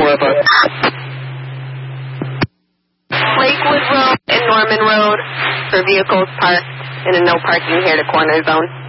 4 of us. Lakewood Road and Norman Road for vehicles parked in a no parking here to corner zone.